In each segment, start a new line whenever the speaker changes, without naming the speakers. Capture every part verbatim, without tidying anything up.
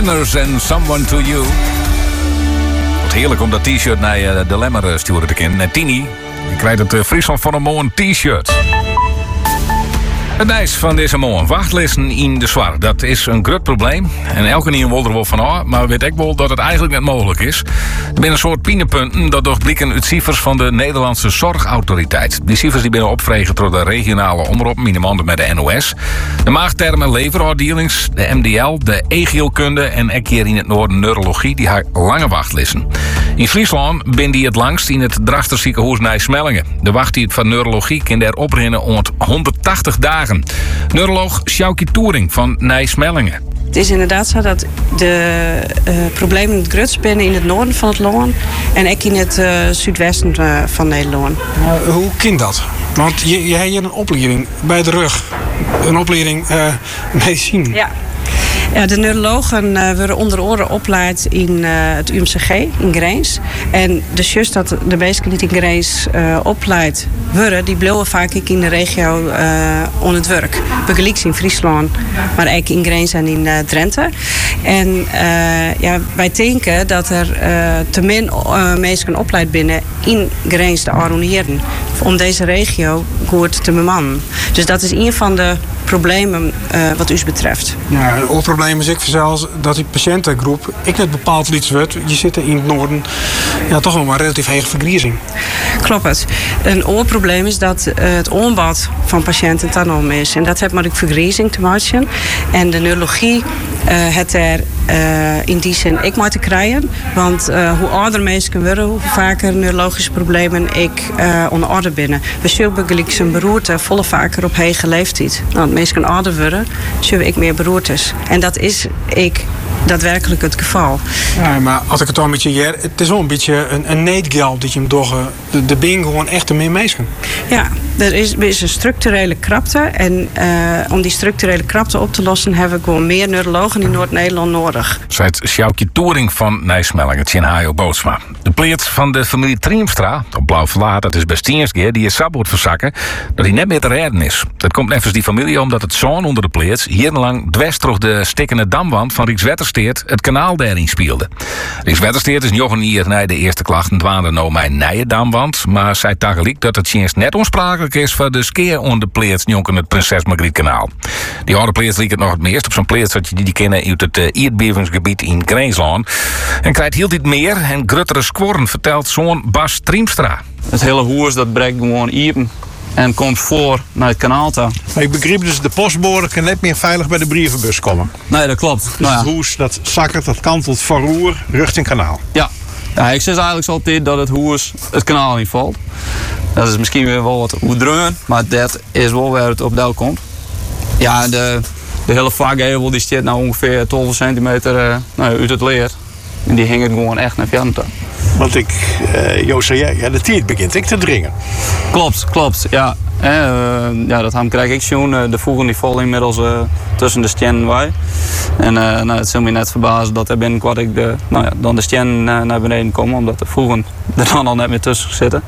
Lemers and Someone to You. Wat heerlijk om dat t-shirt naar uh, de Lemmer sturen te kennen. En Tini, je krijgt het uh, Friesland van een mooi t-shirt. Het nijs van deze morgen. Wachtlijsten in de zwart. Dat is een groot probleem. En elke niet een wolder wel van oh, maar weet ik wel dat het eigenlijk net mogelijk is. Er zijn een soort pienepunten dat doorblikken uit cijfers van de Nederlandse Zorgautoriteit. Die cijfers die binnen opvregen door de regionale omroepen, minimaal met de N O S. De maagterm- en leverafdelings, de M D L, de E-geelkunde en ek hier in het noorden neurologie, die haar lange wachtlijsten. In Friesland ben die het langst in het Drachterziekenhuis Nijsmellingen. De wachttijd van neurologie kan daar oprennen om honderdtachtig dagen. Neuroloog Sjoukje Toering van Nijsmellingen.
Het is inderdaad zo dat de uh, problemen in het Gruts binnen in het noorden van het land en ook in het uh, zuidwesten uh, van Nederland.
Uh, hoe kind dat? Want je, je hebt een opleiding bij de rug, een opleiding uh, medicine.
Ja. Ja, de neurologen uh, worden onder andere opgeleid in uh, het U M C G in Grains. En de just dat de meesten die in Grains uh, opgeleid worden, die blijven vaak in de regio uh, onder het werk. Begelijks in Friesland, maar ook in Grains en in uh, Drenthe. En uh, ja, wij denken dat er uh, te min uh, mensen opgeleid binnen in Grains de Aronieren om deze regio goed te bemannen. Dus dat is een van de problemen uh, wat u betreft.
Ja, het probleem is ik zelfs dat die patiëntengroep ik net bepaald iets wordt. Je zit er in het noorden ja, toch wel maar relatief hege vergrijzing.
Klopt het. Een oorprobleem is dat uh, het aanbod van patiënten ten om is. En dat heeft met de vergrijzing te maken. En de neurologie uh, het er uh, in die zin ik maar te krijgen. Want uh, hoe ouder mensen worden, hoe vaker neurologische problemen ik uh, onder orde binnen. We zullen begelijks een beroerte volle vaker op hege leeftijd. Nou, als mensen ouder worden, zullen ik meer beroertes. En dat is ik daadwerkelijk het geval.
Ja, maar als ik het dan met je hier, het is wel een beetje een, een neetgeld dat je hem toch de, de bing gewoon echt ermee meeskan.
Ja, er is, er is een structurele krapte. En uh, om die structurele krapte op te lossen hebben we gewoon meer neurologen in Noord-Nederland nodig.
Zijt Sjoukje Toering van Nijsmellingen, Tjen Hajo Bootsma. De pleert van de familie Triemstra, op Blauw Verlaat, dat is best tienskeer, die is sap wordt verzakken, dat hij net meer te redden is. Dat komt nevens die familie omdat het zoon onder de pleert jarenlang dwars door de stikkende damwand van Rijkswettersteert het kanaal daarin speelde. Rijkswettersteert is nog een hier naar de eerste klachten dwaande nou mijn nije damwand, maar zei tegelijk dat het sinds net onsprakelijk is van de skeer onder de pleert jonken het Prinses Margriet kanaal. Die oude pleert liep het nog het meest op zo'n pleert dat je die, die kennen uit het uh, aardbevingsgebied in Gransland. En krijgt heel dit meer en gruttere squorren, vertelt zoon Bas Triemstra.
Het hele hoers dat breekt gewoon iepen en komt voor naar het kanaal toe.
Maar ik begreep dus de postbode kan net meer veilig bij de brievenbus komen.
Nee, dat klopt.
Dus
nou ja.
Het hoes dat zakkert, dat kantelt van roer richting kanaal.
Ja. ja, ik zeg eigenlijk altijd dat het hoers het kanaal niet valt. Dat is misschien weer wel wat oerdreun, maar dat is wel waar het op deel komt. Ja, de, de hele vakgevel die staat nou ongeveer twaalf centimeter uh, nou, uit het leer. En die hing het gewoon echt naar verder toe.
Want ik, uh, Joost zei, ja, de tijd begint ik te dringen.
Klopt, klopt, ja. Eh, uh, ja, dat krijg ik zo'n. Uh, de voegen die vallen inmiddels uh, tussen de stien en wij. En uh, nou, het zal me net verbazen dat er binnenkort ik de, nou ja, dan de stien uh, naar beneden komen, omdat de voegen er dan al net meer tussen zitten.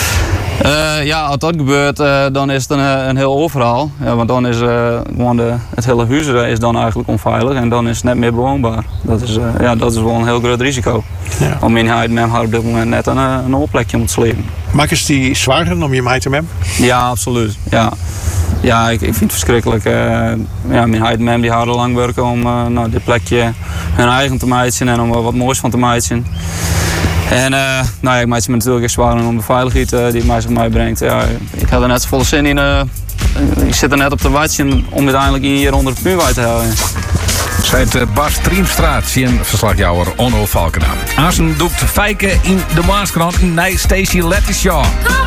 Uh, ja, als dat gebeurt, uh, dan is het een, een heel overhaal. Ja, want dan is uh, gewoon de, het hele huis is dan eigenlijk onveilig en dan is het net meer bewoonbaar. Dat is, uh, ja, dat is wel een heel groot risico. Ja. Om in huid met haar op dit moment net een, een oorplekje om te slepen.
Maak eens die zwaarder om je mij te hebben?
Ja, absoluut. Ja, ja ik, ik vind het verschrikkelijk. Uh, ja, mijn huid en die houden lang werken om uh, nou, dit plekje hun eigen te maken en om er wat moois van te maken. En uh, nou ja, ik maak het me natuurlijk echt zwaar om de veiligheid uh, die het mij zich mij brengt. Ja, ik had er net volle zin in. Uh, ik zit er net op te wachten om uiteindelijk hier onder het puurwaai te houden.
Zijt Bas Triemstra, zien verslagjouwer Onno Valkena. Azen doekt Fijke in de Maaskrant. Nee, Stacey Lettishaw.